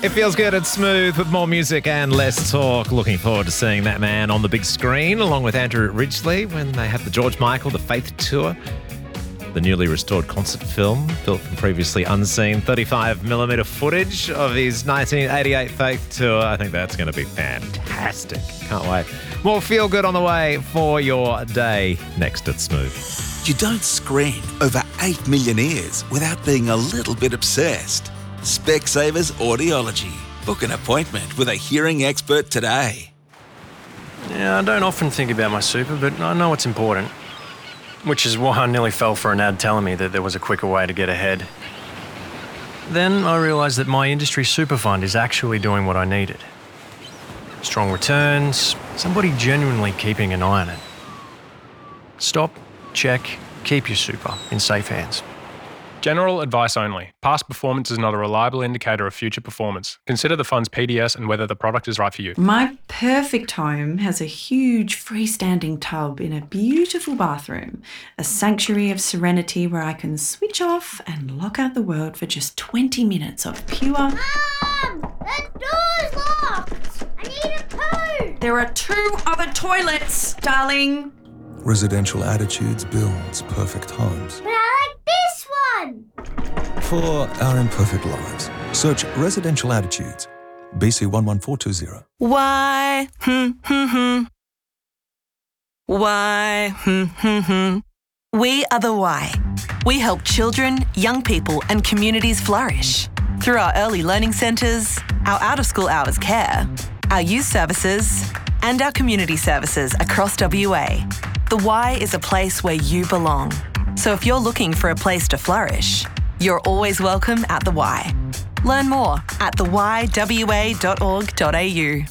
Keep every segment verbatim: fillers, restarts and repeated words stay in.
It feels good and smooth with more music and less talk. Looking forward to seeing that man on the big screen along with Andrew Ridgeley when they have the George Michael, the Faith Tour, the newly restored concert film built from previously unseen thirty-five millimeter footage of his nineteen eighty-eight Faith Tour. I think that's going to be fantastic. Can't wait. More feel good on the way for your day next at Smooth. You don't screen over eight million ears without being a little bit obsessed. Specsavers Audiology. Book an appointment with a hearing expert today. Yeah, I don't often think about my super, but I know it's important. Which is why I nearly fell for an ad telling me that there was a quicker way to get ahead. Then I realised that my industry super fund is actually doing what I needed. Strong returns, somebody genuinely keeping an eye on it. Stop, check, keep your super in safe hands. General advice only. Past performance is not a reliable indicator of future performance. Consider the fund's P D S and whether the product is right for you. My perfect home has a huge freestanding tub in a beautiful bathroom, a sanctuary of serenity where I can switch off and lock out the world for just twenty minutes of pure... Mum! The door's locked! I need a poo! There are two other toilets, darling. Residential Attitudes builds perfect homes. But I like this one! For our imperfect lives, search Residential Attitudes, B C one one four two zero. Why? Hmm, hmm, hmm. Why? Hmm, hmm, hmm. We are the Why. We help children, young people and communities flourish. Through our early learning centres, our out-of-school hours care, our youth services and our community services across W A. The Y is a place where you belong. So if you're looking for a place to flourish, you're always welcome at The Y. Learn more at the y w a dot org dot a u.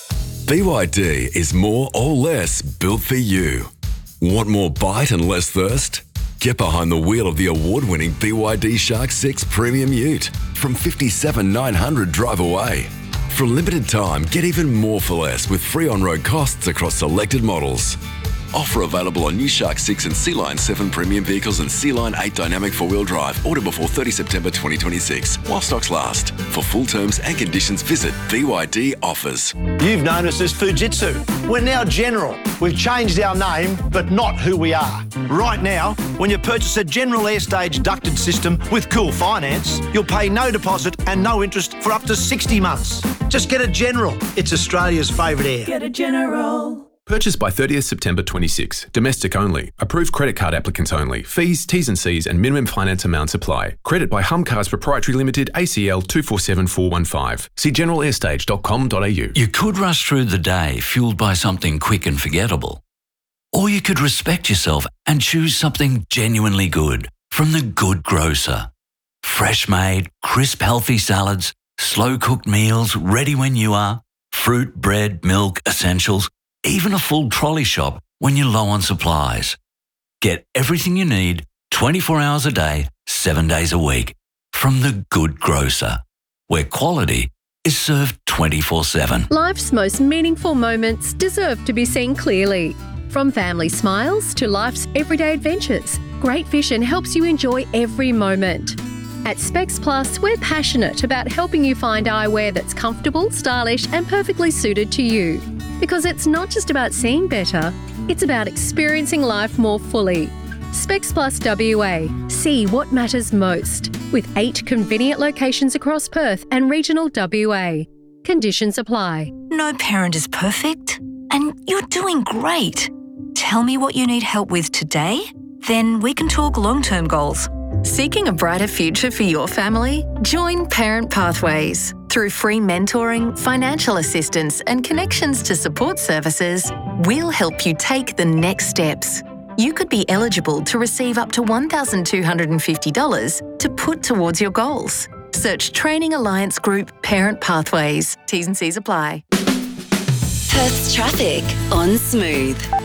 B Y D is more or less built for you. Want more bite and less thirst? Get behind the wheel of the award-winning B Y D Shark six Premium Ute from fifty-seven thousand nine hundred drive away. For a limited time, get even more for less with free on-road costs across selected models. Offer available on new Shark six and Sea Line seven premium vehicles and Sea Line eight dynamic four-wheel drive. Order before thirtieth September twenty twenty-six, while stocks last. For full terms and conditions, visit B Y D Offers. You've known us as Fujitsu. We're now General. We've changed our name, but not who we are. Right now, when you purchase a General Airstage ducted system with Cool Finance, you'll pay no deposit and no interest for up to sixty months. Just get a General. It's Australia's favourite air. Get a General. Purchase by thirtieth September twenty-six. Domestic only. Approved credit card applicants only. Fees, T's and C's and minimum finance amounts apply. Credit by Humcars Proprietary Limited, A C L two four seven four one five. See general airstage dot com dot a u. You could rush through the day fueled by something quick and forgettable. Or you could respect yourself and choose something genuinely good from The Good Grocer. Fresh made, crisp healthy salads, slow cooked meals ready when you are, fruit, bread, milk, essentials, even a full trolley shop when you're low on supplies. Get everything you need twenty-four hours a day, seven days a week from The Good Grocer, where quality is served twenty-four seven. Life's most meaningful moments deserve to be seen clearly. From family smiles to life's everyday adventures, Great Vision helps you enjoy every moment. At Specs Plus, we're passionate about helping you find eyewear that's comfortable, stylish and perfectly suited to you. Because it's not just about seeing better, it's about experiencing life more fully. Specs Plus W A. See what matters most. With eight convenient locations across Perth and regional W A. Conditions apply. No parent is perfect, and you're doing great. Tell me what you need help with today, then we can talk long-term goals. Seeking a brighter future for your family? Join Parent Pathways. Through free mentoring, financial assistance and connections to support services, we'll help you take the next steps. You could be eligible to receive up to one thousand two hundred fifty dollars to put towards your goals. Search Training Alliance Group Parent Pathways. T's and C's apply. Perth's traffic on Smooth.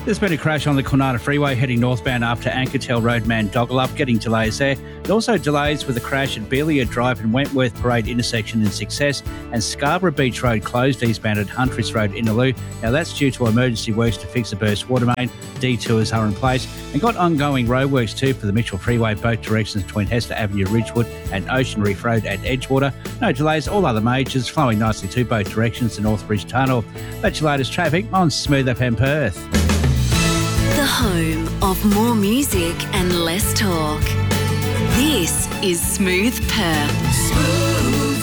There's been a crash on the Kwinana Freeway heading northbound after Ankertel Road Mandogalup, getting delays there. And also delays with a crash at Belia Drive and Wentworth Parade intersection in Success, and Scarborough Beach Road closed eastbound at Huntress Road in Innaloo. Now that's due to emergency works to fix a burst water main. Detours are in place, and got ongoing roadworks too for the Mitchell Freeway, both directions between Hester Avenue, Ridgewood and Ocean Reef Road at Edgewater. No delays, all other majors flowing nicely to both directions, the Northbridge Tunnel. That's your latest traffic on Smooth F M Perth. The home of more music and less talk. This is Smooth Perth. Smooth.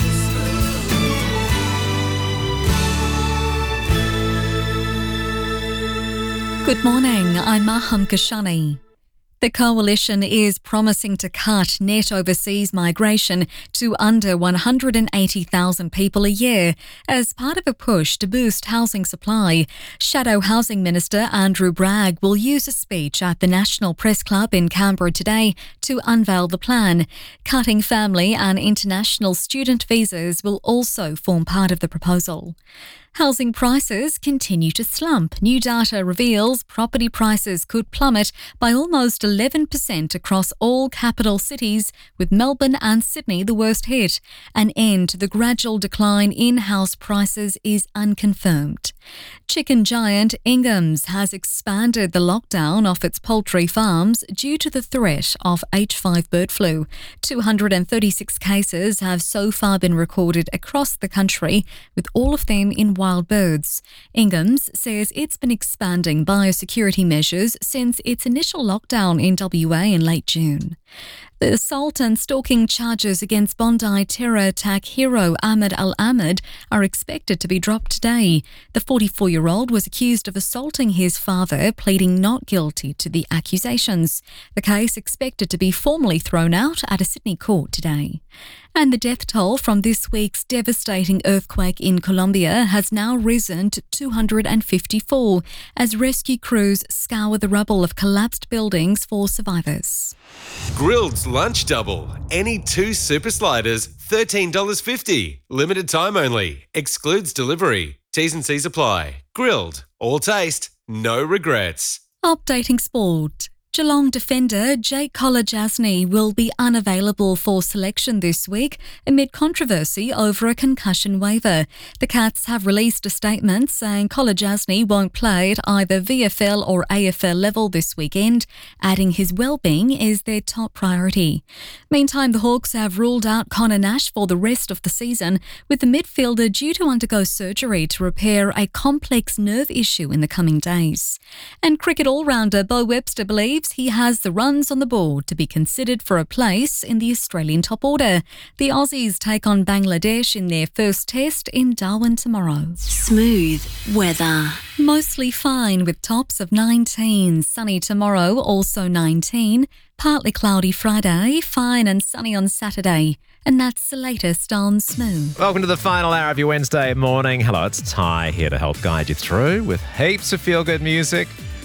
Good morning, I'm Maham Kashani. The Coalition is promising to cut net overseas migration to under one hundred eighty thousand people a year as part of a push to boost housing supply. Shadow Housing Minister Andrew Bragg will use a speech at the National Press Club in Canberra today to unveil the plan. Cutting family and international student visas will also form part of the proposal. Housing prices continue to slump. New data reveals property prices could plummet by almost eleven percent across all capital cities, with Melbourne and Sydney the worst hit. An end to the gradual decline in house prices is unconfirmed. Chicken giant Ingham's has expanded the lockdown of its poultry farms due to the threat of H five bird flu. two hundred thirty-six cases have so far been recorded across the country, with all of them in wild birds. Ingham's says it's been expanding biosecurity measures since its initial lockdown in W A in late June. The assault and stalking charges against Bondi terror attack hero Ahmed Al-Ahmed are expected to be dropped today. The forty-four-year-old was accused of assaulting his father, pleading not guilty to the accusations. The case expected to be formally thrown out at a Sydney court today. And the death toll from this week's devastating earthquake in Colombia has now risen to two hundred fifty-four as rescue crews scour the rubble of collapsed buildings for survivors. Grilled's Lunch Double. Any two super sliders, thirteen dollars fifty. Limited time only. Excludes delivery. T's and C's apply. Grilled. All taste. No regrets. Updating sport. Geelong defender Jake Kolodjasny will be unavailable for selection this week amid controversy over a concussion waiver. The Cats have released a statement saying Kolodjasny won't play at either V F L or A F L level this weekend, adding his well-being is their top priority. Meantime, the Hawks have ruled out Connor Nash for the rest of the season, with the midfielder due to undergo surgery to repair a complex nerve issue in the coming days. And cricket all-rounder Bo Webster believes he has the runs on the board to be considered for a place in the Australian top order. The Aussies take on Bangladesh in their first test in Darwin tomorrow. Smooth weather. Mostly fine with tops of nineteen. Sunny tomorrow, also nineteen. Partly cloudy Friday, fine and sunny on Saturday. And that's the latest on Smooth. Welcome to the final hour of your Wednesday morning. Hello, it's Ty here to help guide you through with heaps of feel-good music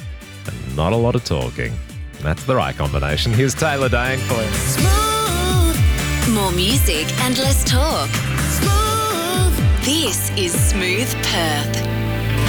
and not a lot of talking. That's the right combination. Here's Taylor Dane for you. Smooth. More music and less talk. Smooth. This is Smooth Perth.